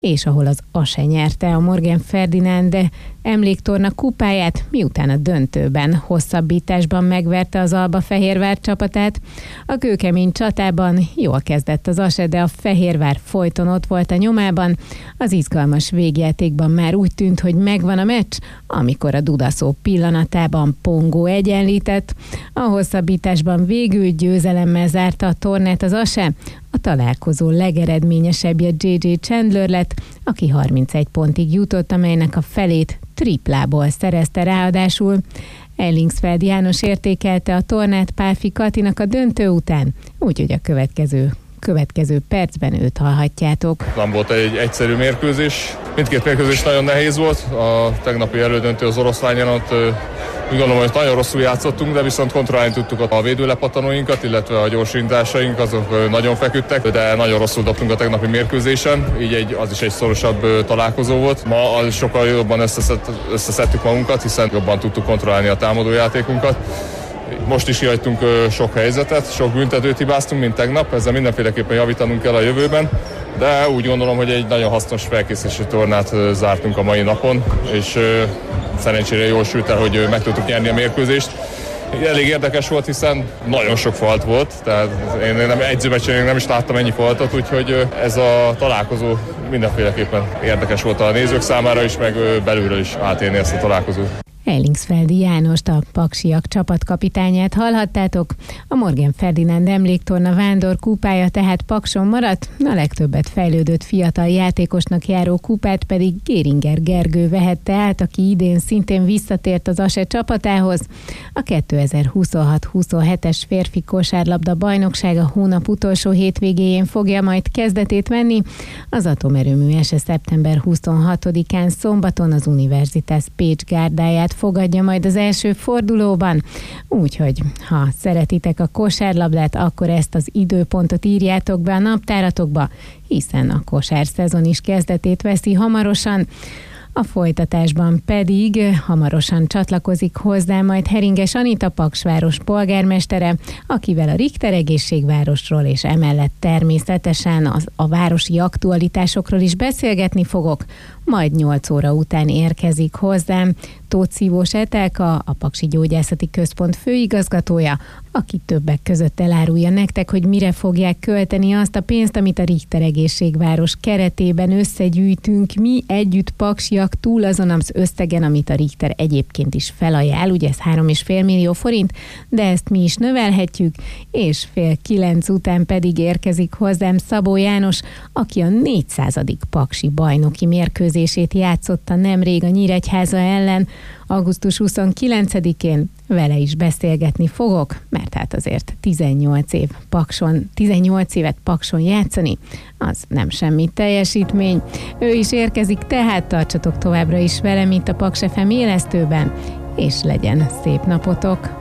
és ahol az ASE nyerte a Morgan Ferdinand emléktorna kupáját, miután a döntőben hosszabbításban megverte az Albafehérvár csapatát. A kőkemény csatában jól kezdett az ASE, de a Fehérvár folyton ott volt a nyomában. Az izgalmas végjátékban már úgy tűnt, hogy megvan a meccs, amikor a dudaszó pillanatában Pongó egyenlített. A hosszabbításban végül győzelemmel zárta a tornát az ASE. A találkozó legeredményesebbje J.J. Chandler lett, aki 31 pontig jutott, amelynek a felét triplából szerezte ráadásul. Ellingsfeld János értékelte a tornát Pálfi Katinak a döntő után, úgyhogy a következő percben őt hallhatjátok. Nem volt egy egyszerű mérkőzés. Mindkét mérkőzés nagyon nehéz volt. A tegnapi elődöntő az Oroszlányon, ott úgy gondolom, hogy nagyon rosszul játszottunk, de viszont kontrollálni tudtuk a védőlepattanóinkat, illetve a gyorsintásaink, azok nagyon feküdtek, de nagyon rosszul dobtunk a tegnapi mérkőzésen, így az is egy szorosabb találkozó volt. Ma sokkal jobban összeszedtük magunkat, hiszen jobban tudtuk kontrollálni a támadójátékunkat. Most is kihagytunk sok helyzetet, sok büntetőt hibáztunk, mint tegnap, ezzel mindenféleképpen javítanunk kell a jövőben, de úgy gondolom, hogy egy nagyon hasznos felkészülési tornát zártunk a mai napon, és szerencsére jól sült el, hogy meg tudtuk nyerni a mérkőzést. Elég érdekes volt, hiszen nagyon sok falt volt, tehát én edzőmeccsen nem is láttam ennyi faltot, úgyhogy ez a találkozó mindenféleképpen érdekes volt a nézők számára is, meg belülről is átélni ezt a találkozót. Ellingsfeldi Jánost, a Paksiak csapatkapitányát hallhattátok. A Morgan Ferdinand emléktorna vándor kupája tehát Pakson maradt, a legtöbbet fejlődött fiatal játékosnak járó kupát pedig Géringer Gergő vehette át, aki idén szintén visszatért az ASE csapatához. A 2026-27-es férfi kosárlabda bajnokság a hónap utolsó hétvégéjén fogja majd kezdetét venni. Az atomerőmű ASE szeptember 26-án szombaton az Universitas Pécs gárdáját fogadja majd az első fordulóban. Úgyhogy, ha szeretitek a kosárlabdát, akkor ezt az időpontot írjátok be a naptáratokba, hiszen a kosárszezon is kezdetét veszi hamarosan. A folytatásban pedig hamarosan csatlakozik hozzá majd Heringes Anita, Paksváros polgármestere, akivel a Richter egészségvárosról és emellett természetesen a városi aktualitásokról is beszélgetni fogok. Majd 8 óra után érkezik hozzám Tóth Szívós Etelka, a Paksi Gyógyászati Központ főigazgatója, aki többek között elárulja nektek, hogy mire fogják költeni azt a pénzt, amit a Richter egészségváros keretében összegyűjtünk mi együtt Paksiak túl azon az összegen, amit a Richter egyébként is felajánl, ugye ez 3,5 millió forint, de ezt mi is növelhetjük, és 8:30 után pedig érkezik hozzám Szabó János, aki a 400. Paksi bajnoki mérkőzését játszotta nemrég a Nyíregyháza ellen, augusztus 29-én. Vele is beszélgetni fogok, mert hát azért 18 évet Pakson játszani, az nem semmi teljesítmény. Ő is érkezik, tehát tartsatok továbbra is velem itt a Paks FM élesztőben, és legyen szép napotok!